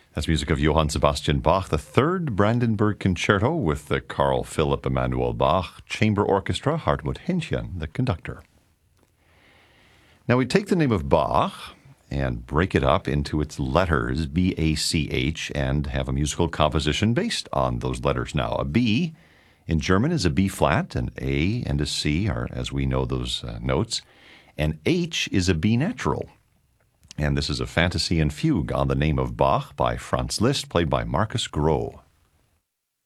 That's music of Johann Sebastian Bach, the Third Brandenburg Concerto with the Carl Philipp Emanuel Bach Chamber Orchestra, Hartmut Händchen, the conductor. Now we take the name of Bach and break it up into its letters, B-A-C-H, and have a musical composition based on those letters now. A B in German is a B flat, an A and a C are, as we know, those notes, and H is a B natural. And this is a fantasy and fugue on the name of Bach by Franz Liszt, played by Markus Groh.